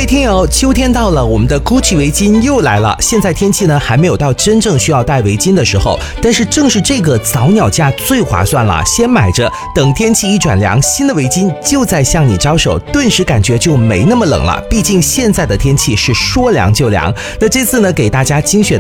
位听友，秋天到了，我们的 GUCCI 围巾又来了。现在天气呢还没有到真正需要戴围巾的时候，但是正是这个早鸟价最划算了，先买着，等天气一转凉，新的围巾就在向你招手，顿时感觉就没那么冷了。毕竟现在的天气是说凉就凉。那这次呢，给大家精选